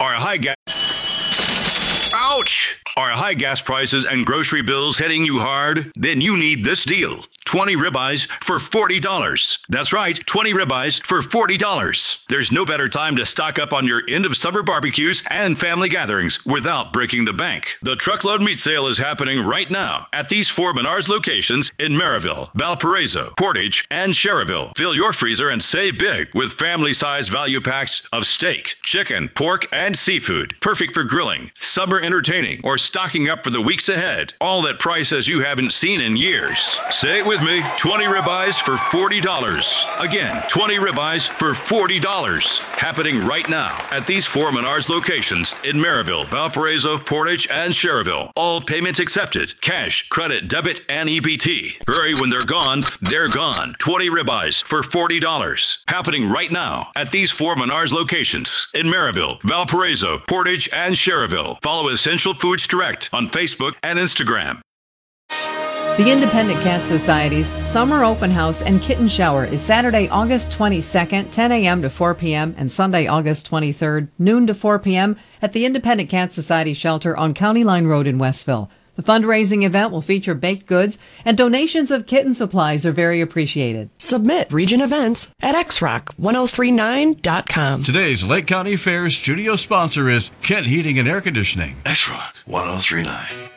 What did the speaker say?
Are high gas... Ouch! Are high gas prices and grocery bills hitting you hard? Then you need this deal. 20 ribeyes for $40. That's right, 20 ribeyes for $40. There's no better time to stock up on your end of summer barbecues and family gatherings without breaking the bank. The truckload meat sale is happening right now at these 4 Menards locations in Maryville, Valparaiso, Portage, and Sherrville. Fill your freezer and save big with family-sized value packs of steak, chicken, pork, and seafood. Perfect for grilling, summer entertaining, or stocking up for the weeks ahead. All at prices you haven't seen in years. Say it with me, 20 ribeyes for $40. Again, 20 ribeyes for $40. Happening right now at these 4 Menards locations in Maryville, Valparaiso, Portage, and Sherrville. All payments accepted. Cash, credit, debit, and EBT. Hurry, when they're gone, they're gone. 20 ribeyes for $40. Happening right now at these 4 Menards locations in Maryville, Valparaiso, Portage, and Sherrville. Follow Essential Foods Direct on Facebook and Instagram. The Independent Cat Society's Summer Open House and Kitten Shower is Saturday, August 22nd, 10 a.m. to 4 p.m. and Sunday, August 23rd, noon to 4 p.m. at the Independent Cat Society Shelter on County Line Road in Westville. The fundraising event will feature baked goods, and donations of kitten supplies are very appreciated. Submit region events at xrock1039.com. Today's Lake County Fair studio sponsor is Kent Heating and Air Conditioning. XRock 1039.